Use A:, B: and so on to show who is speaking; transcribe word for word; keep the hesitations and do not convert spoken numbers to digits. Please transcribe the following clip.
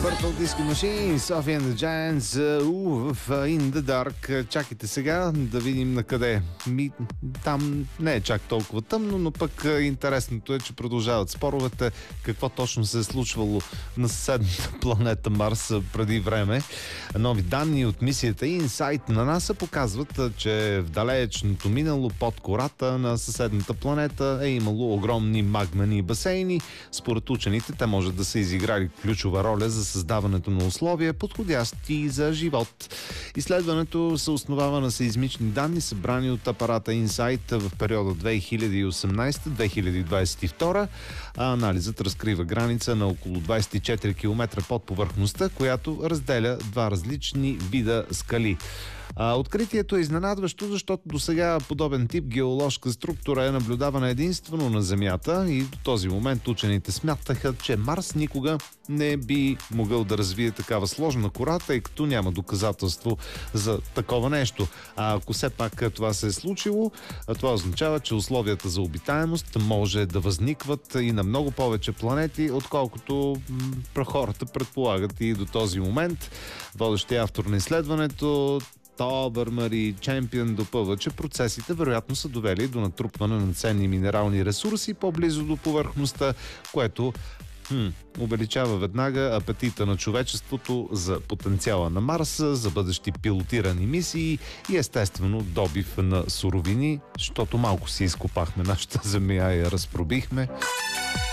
A: Purple Disco Machine, Sophie and the Giants, uh, в In the Dark. Чакайте сега да видим на къде. Ми, там не е чак толкова тъмно, но пък интересното е, че продължават споровете какво точно се е случвало на съседната планета Марс преди време. Нови данни от мисията InSight на НАСА показват, че в далечното минало под кората на съседната планета е имало огромни магмени басейни. Според учените те може да са изиграли ключова роля за създаването на условия, подходящи за живот. Изследването се основава на сеизмични данни, събрани от апарата InSight в периода две хиляди и осемнадесета до две хиляди двадесет и втора, а анализът разкрива граница на около двадесет и четири километра под повърхността, която разделя два различни вида скали. А, откритието е изненадващо, защото досега подобен тип геоложка структура е наблюдавана единствено на Земята и до този момент учените смятаха, че Марс никога не би могъл да развие такава сложна кора, тъй като няма доказателство за такова нещо. А ако все пак това се е случило, това означава, че условията за обитаемост може да възникват и на много повече планети, отколкото м- хората предполагат и до този момент. Водещия автор на изследването Тобърмари Чемпион допълва, че процесите вероятно са довели до натрупване на ценни минерални ресурси по-близо до повърхността, което хм, увеличава веднага апетита на човечеството за потенциала на Марс, за бъдещи пилотирани мисии и естествено добив на суровини, защото малко си изкопахме нашата земя и я разпробихме.